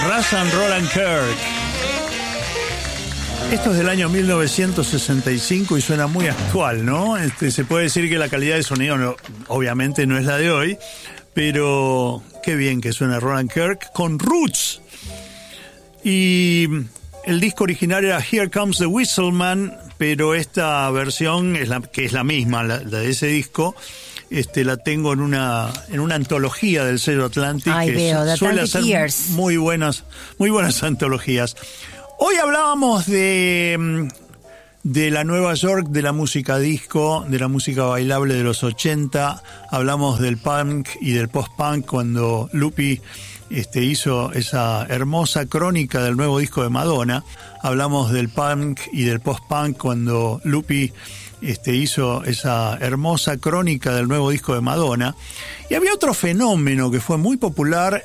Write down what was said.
Rush and Roland Kirk. Esto es del año 1965 y suena muy actual, ¿no? Se puede decir que la calidad de sonido obviamente no es la de hoy, pero qué bien que suena Roland Kirk con Roots. Y el disco original era Here Comes the Whistleman, pero esta versión que es la misma, la de ese disco, la tengo en una antología del sello Atlantic. Ay, que veo, suele Atlantic hacer Years. muy buenas antologías. Hoy hablábamos de la Nueva York, de la música disco, de la música bailable de los 80. Hablamos del punk y del post-punk cuando Lupi hizo esa hermosa crónica del nuevo disco de Madonna. Hablamos del punk y del post-punk cuando Lupi hizo esa hermosa crónica del nuevo disco de Madonna. Y había otro fenómeno que fue muy popular